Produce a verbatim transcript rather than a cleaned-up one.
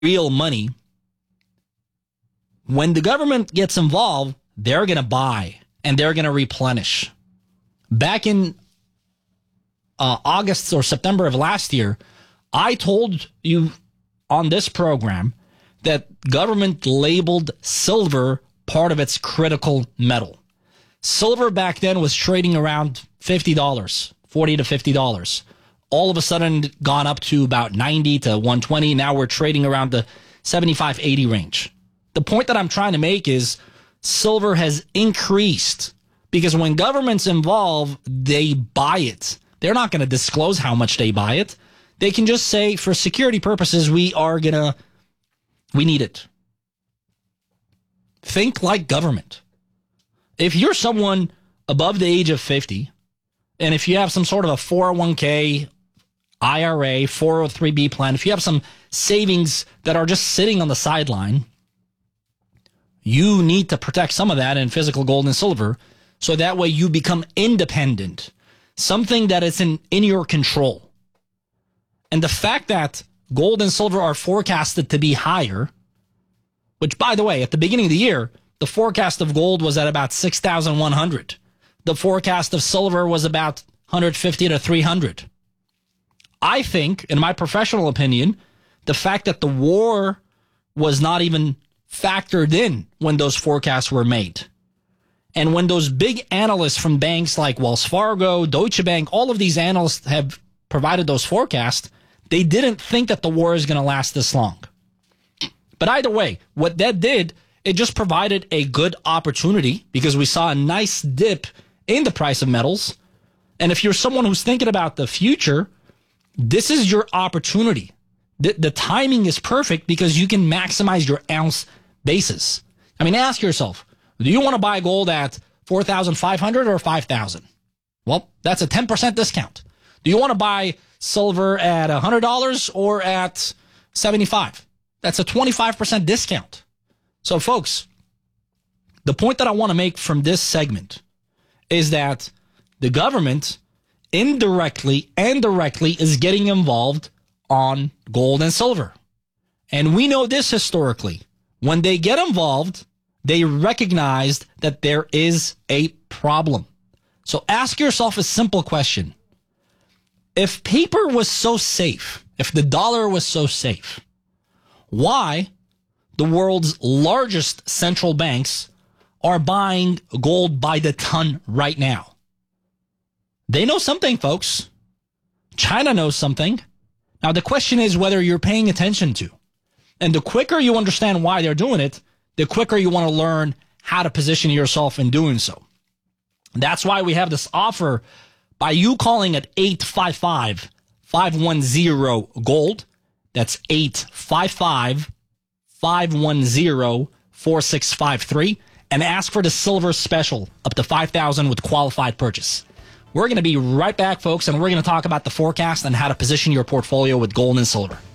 real money. When the government gets involved, they're going to buy and they're going to replenish. Back in uh, August or September of last year, I told you on this program that government labeled silver part of its critical metal. Silver back then was trading around fifty dollars, forty to fifty dollars. All of a sudden gone up to about ninety to one twenty. Now we're trading around the seventy-five, eighty range. The point that I'm trying to make is silver has increased because when government's involved, they buy it. They're not going to disclose how much they buy it. They can just say, for security purposes, we are going to, we need it. Think like government. If you're someone above the age of fifty, and if you have some sort of a four oh one k, I R A, four oh three b plan, if you have some savings that are just sitting on the sideline, you need to protect some of that in physical gold and silver so that way you become independent, something that is in, in your control. And the fact that gold and silver are forecasted to be higher, which, by the way, at the beginning of the year, the forecast of gold was at about six thousand one hundred. The forecast of silver was about one fifty to three hundred. I think, in my professional opinion, the fact that the war was not even factored in when those forecasts were made. And when those big analysts from banks like Wells Fargo, Deutsche Bank, all of these analysts have provided those forecasts, they didn't think that the war is going to last this long. But either way, what that did, it just provided a good opportunity because we saw a nice dip in the price of metals. And if you're someone who's thinking about the future, this is your opportunity. The, the timing is perfect because you can maximize your ounce basis. I mean, ask yourself, do you want to buy gold at four thousand five hundred or five thousand? Well, that's a ten percent discount. Do you want to buy silver at one hundred dollars or at seventy-five? That's a twenty-five percent discount. So, folks, the point that I want to make from this segment is that the government indirectly and directly is getting involved on gold and silver. And we know this historically. When they get involved, they recognized that there is a problem. So ask yourself a simple question. If paper was so safe, if the dollar was so safe, why the world's largest central banks are buying gold by the ton right now? They know something, folks. China knows something. Now, the question is whether you're paying attention to. And the quicker you understand why they're doing it, the quicker you want to learn how to position yourself in doing so. That's why we have this offer by you calling at eight five five, five one zero, GOLD. That's eight five five, five one zero, four six five three. And ask for the silver special, up to five thousand dollars with qualified purchase. We're going to be right back, folks, and we're going to talk about the forecast and how to position your portfolio with gold and silver.